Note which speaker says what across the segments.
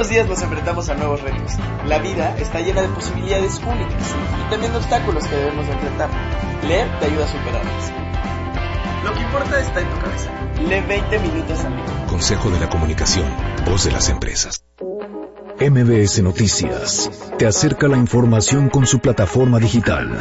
Speaker 1: los días nos enfrentamos a nuevos retos. La vida está llena de posibilidades únicas y también de obstáculos que debemos enfrentar. Leer te ayuda a superarlos. Lo que importa está en tu cabeza. Lee 20 minutos al día.
Speaker 2: Consejo de la Comunicación, voz de las empresas. MBS Noticias te acerca la información con su plataforma digital.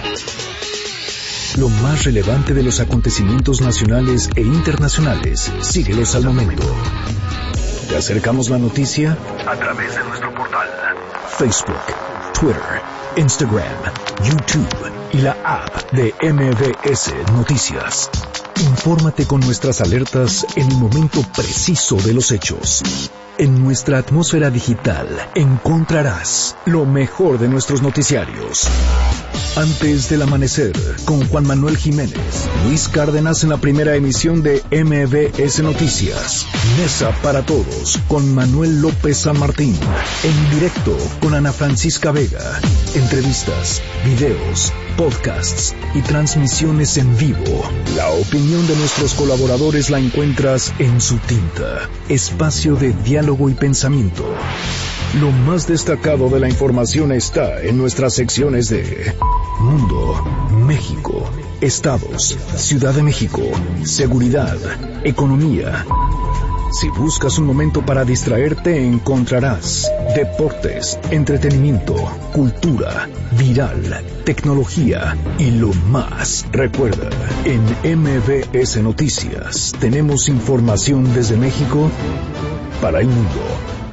Speaker 2: Lo más relevante de los acontecimientos nacionales e internacionales. Síguelos al momento. Te acercamos la noticia a través de nuestro portal, Facebook, Twitter, Instagram, YouTube y la app de MBS Noticias. Infórmate con nuestras alertas en el momento preciso de los hechos. En nuestra atmósfera digital encontrarás lo mejor de nuestros noticiarios. Antes del amanecer, con Juan Manuel Jiménez, Luis Cárdenas en la primera emisión de MBS Noticias. Mesa para todos, con Manuel López San Martín. En directo, con Ana Francisca Vega. Entrevistas, videos, podcasts y transmisiones en vivo. La opinión de nuestros colaboradores la encuentras en Su Tinta, espacio de diálogo y pensamiento. Lo más destacado de la información está en nuestras secciones de Mundo, México, Estados, Ciudad de México, Seguridad, Economía. Si buscas un momento para distraerte, encontrarás deportes, entretenimiento, cultura, viral, tecnología y lo más. Recuerda, en MBS Noticias tenemos información desde México para el mundo.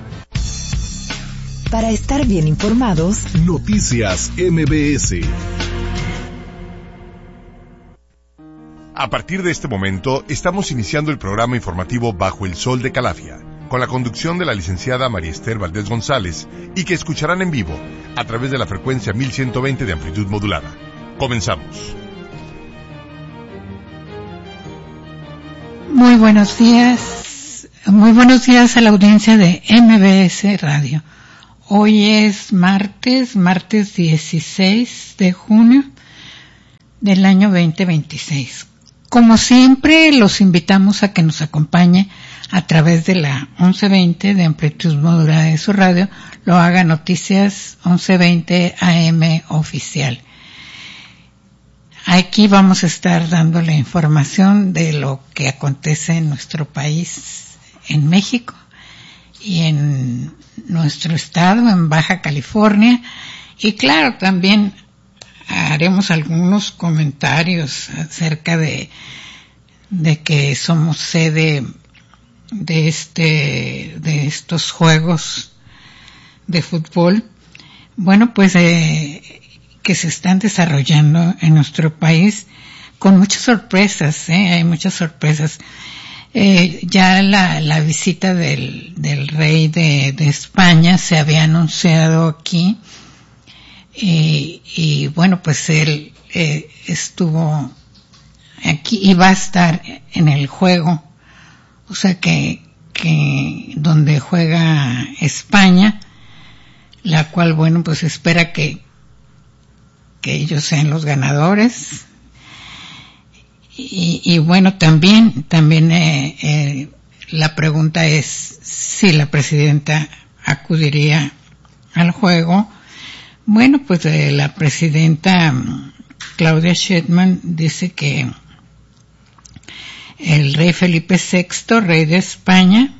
Speaker 3: Para estar bien informados,
Speaker 2: Noticias MBS.
Speaker 4: A partir de este momento, estamos iniciando el programa informativo Bajo el Sol de Calafia, con la conducción de la licenciada María Esther Valdés González, y que escucharán en vivo a través de la frecuencia 1120 de amplitud modulada. Comenzamos.
Speaker 5: Muy buenos días a la audiencia de MBS Radio. Hoy es martes 16 de junio del año 2026. Como siempre, los invitamos a que nos acompañe a través de la 1120 de amplitud modulada de su radio, lo haga Noticias 1120 AM oficial. Aquí vamos a estar dándole información de lo que acontece en nuestro país, en México y en nuestro estado, en Baja California, y claro, también haremos algunos comentarios acerca de que somos sede de estos juegos de fútbol, bueno, pues que se están desarrollando en nuestro país con muchas sorpresas, hay muchas sorpresas. Ya la visita del rey de España se había anunciado aquí, y bueno, pues él estuvo aquí y va a estar en el juego, o sea que donde juega España, la cual, bueno, pues espera que ellos sean los ganadores. Y bueno, también la pregunta es si la presidenta acudiría al juego. Bueno, pues la presidenta Claudia Sheinbaum dice que el rey Felipe VI, rey de España,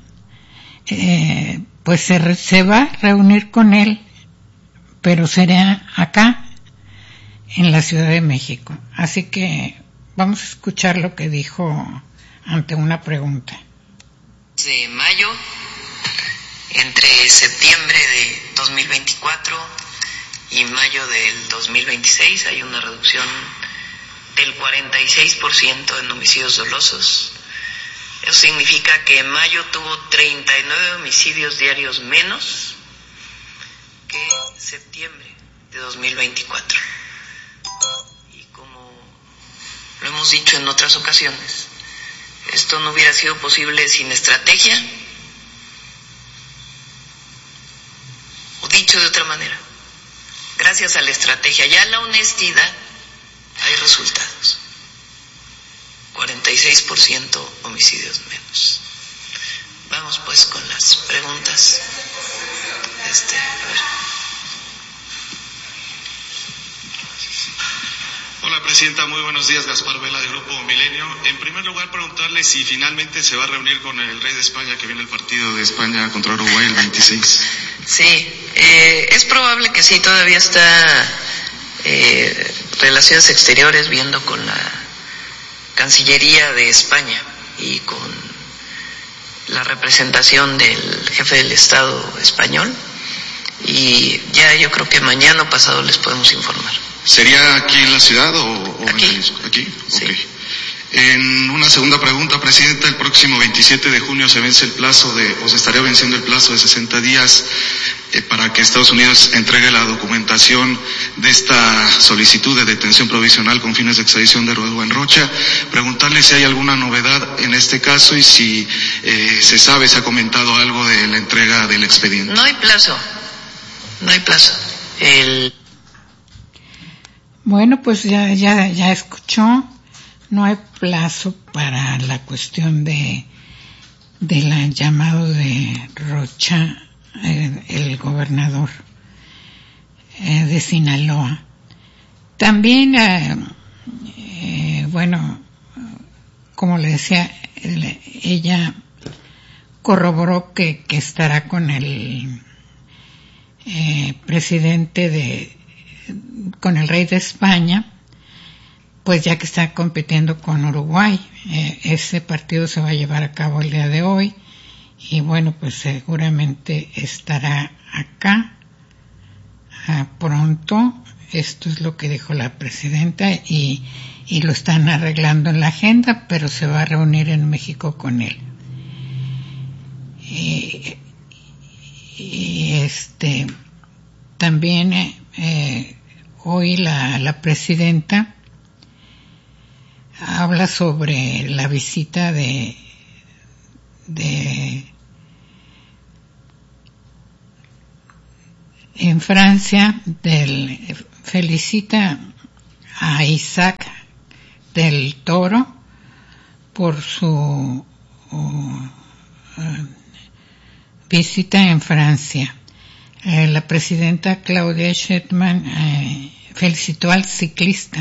Speaker 5: pues se va a reunir con él, pero será acá, en la Ciudad de México. Así que vamos a escuchar lo que dijo ante una pregunta.
Speaker 6: De mayo, entre septiembre de 2024 y mayo del 2026 hay una reducción del 46% en homicidios dolosos. Eso significa que en mayo tuvo 39 homicidios diarios menos que septiembre de 2024. Y como lo hemos dicho en otras ocasiones, esto no hubiera sido posible sin estrategia, o dicho de otra manera, gracias a la estrategia y a la honestidad hay resultados. 46% homicidios menos. Vamos pues con las preguntas. A ver.
Speaker 7: Hola, Presidenta, muy buenos días. Gaspar Vela, de Grupo Milenio. En primer lugar, preguntarle si finalmente se va a reunir con el rey de España, que viene el partido de España contra Uruguay el 26.
Speaker 6: Sí, es probable que sí, todavía está Relaciones Exteriores viendo con la Cancillería de España y con la representación del jefe del Estado español, y ya yo creo que mañana o pasado les podemos informar.
Speaker 7: ¿Sería aquí en la ciudad o
Speaker 6: aquí?
Speaker 7: En Jalisco? ¿Aquí?
Speaker 6: Sí.
Speaker 7: Okay. En una segunda pregunta, Presidenta, el próximo 27 de junio se vence el plazo se estaría venciendo el plazo de 60 días para que Estados Unidos entregue la documentación de esta solicitud de detención provisional con fines de extradición de Rubén Rocha. Preguntarle si hay alguna novedad en este caso y si se ha comentado algo de la entrega del expediente.
Speaker 6: No hay plazo.
Speaker 5: Bueno, pues ya escuchó, no hay plazo para la cuestión del llamado de Rocha, el gobernador de Sinaloa. También, bueno, como le decía, ella corroboró que estará con el presidente con el rey de España, pues ya que está compitiendo con Uruguay. Ese partido se va a llevar a cabo el día de hoy y bueno, pues seguramente estará acá pronto. Esto es lo que dijo la presidenta y lo están arreglando en la agenda, pero se va a reunir en México con él. También hoy la presidenta habla sobre la visita en Francia felicita a Isaac del Toro por su visita en Francia. La presidenta Claudia Sheinbaum felicitó al ciclista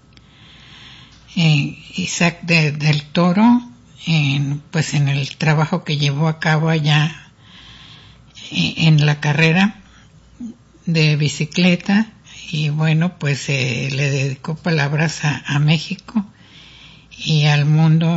Speaker 5: Isaac del Toro en el trabajo que llevó a cabo allá en la carrera de bicicleta, y bueno, pues le dedicó palabras a México y al mundo